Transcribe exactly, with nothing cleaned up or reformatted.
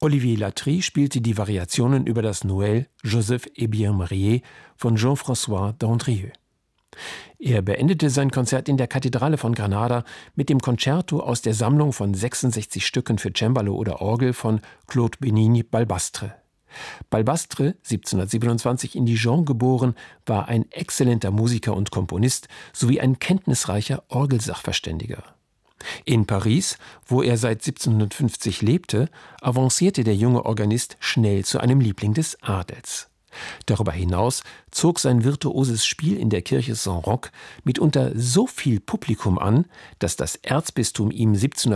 Olivier Latry spielte die Variationen über das Noël Joseph est bien marié von Jean-François d'Andrieux. Er beendete sein Konzert in der Kathedrale von Granada mit dem Concerto aus der Sammlung von sechsundsechzig Stücken für Cembalo oder Orgel von Claude Benigni Balbastre. Balbastre, siebzehnhundertsiebenundzwanzig in Dijon geboren, war ein exzellenter Musiker und Komponist sowie ein kenntnisreicher Orgelsachverständiger. In Paris, wo er seit siebzehnhundertfünfzig lebte, avancierte der junge Organist schnell zu einem Liebling des Adels. Darüber hinaus zog sein virtuoses Spiel in der Kirche Saint-Roch mitunter so viel Publikum an, dass das Erzbistum ihm